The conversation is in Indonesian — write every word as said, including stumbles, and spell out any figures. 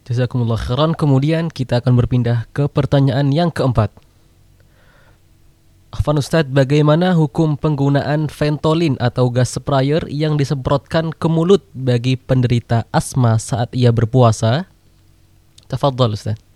Jazakumullah khairan. Kemudian kita akan berpindah ke pertanyaan yang keempat. Afwan Ustadz, bagaimana hukum penggunaan Ventolin atau gas sprayer yang disemprotkan ke mulut bagi penderita asma saat ia berpuasa? Tafadhal Ustadz.